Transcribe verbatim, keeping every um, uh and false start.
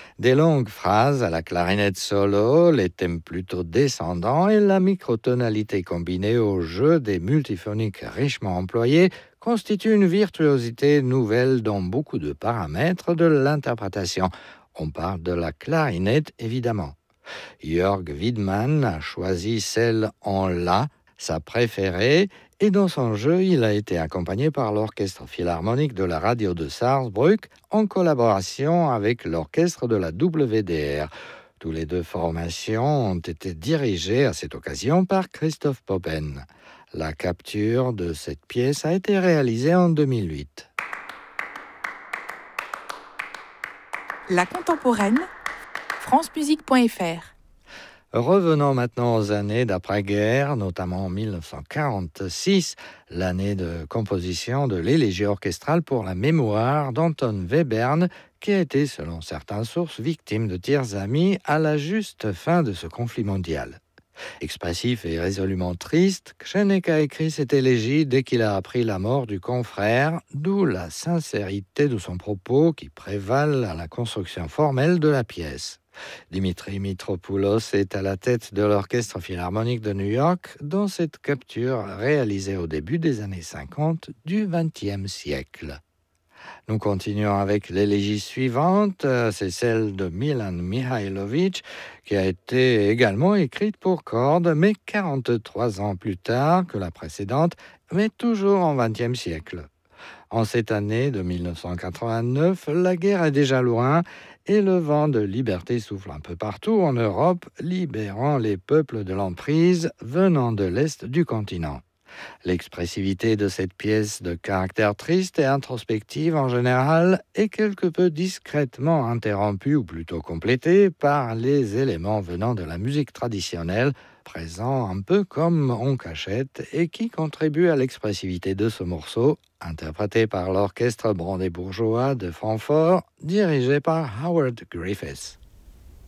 Des longues phrases à la clarinette solo, les thèmes plutôt descendants et la microtonalité combinée au jeu des multiphoniques richement employés constituent une virtuosité nouvelle dans beaucoup de paramètres de l'interprétation. On parle de la clarinette évidemment. Jörg Widmann a choisi celle en La, sa préférée, et dans son jeu, il a été accompagné par l'Orchestre philharmonique de la radio de Salzburg en collaboration avec l'orchestre de la W D R. Tous les deux formations ont été dirigées à cette occasion par Christoph Poppen. La capture de cette pièce a été réalisée en deux mille huit. La contemporaine, france musique point f r. Revenons maintenant aux années d'après-guerre, notamment en mille neuf cent quarante-six, l'année de composition de l'élégie orchestrale pour la mémoire d'Anton Webern, qui a été, selon certaines sources, victime de tirs amis à la juste fin de ce conflit mondial. Expressif et résolument triste, Křenek a écrit cette élégie dès qu'il a appris la mort du confrère, d'où la sincérité de son propos qui prévalent à la construction formelle de la pièce. Dimitri Mitropoulos est à la tête de l'Orchestre philharmonique de New York dans cette capture réalisée au début des années cinquante du vingtième siècle. Nous continuons avec l'élégie suivante, c'est celle de Milan Mihailovic, qui a été également écrite pour cordes, mais quarante-trois ans plus tard que la précédente, mais toujours en vingtième siècle. En cette année de mille neuf cent quatre-vingt-neuf, la guerre est déjà loin et le vent de liberté souffle un peu partout en Europe, libérant les peuples de l'emprise venant de l'Est du continent. L'expressivité de cette pièce de caractère triste et introspective en général est quelque peu discrètement interrompue ou plutôt complétée par les éléments venant de la musique traditionnelle, présents un peu comme en cachette et qui contribuent à l'expressivité de ce morceau, interprété par l'orchestre brandebourgeois de Francfort, dirigé par Howard Griffiths.